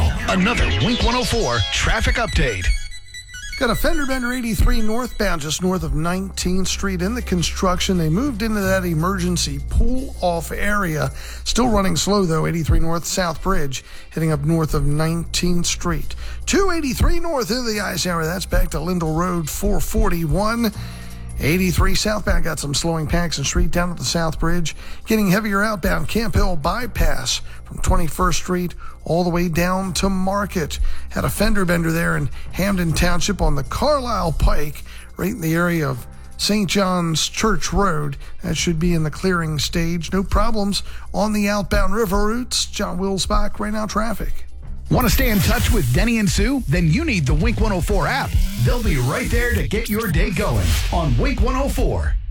Now, another Wink 104 traffic update. Got a fender bender 83 northbound just north of 19th Street in the construction. They moved into that emergency pull-off area. Still running slow, though. 83 north, South Bridge, heading up north of 19th Street. 283 north into the ice hour. That's back to Lindell Road, 441. 83 southbound got some slowing Paxson Street down at the South Bridge. Getting heavier outbound Camp Hill bypass from 21st Street all the way down to Market. Had a fender bender there in Hamden Township on the Carlisle Pike, right in the area of St. John's Church Road. That should be in the clearing stage. No problems on the outbound river routes. John Wilsbach, right now traffic. Want to stay in touch with Denny and Sue? Then you need the Wink 104 app. They'll be right there to get your day going on Wink 104.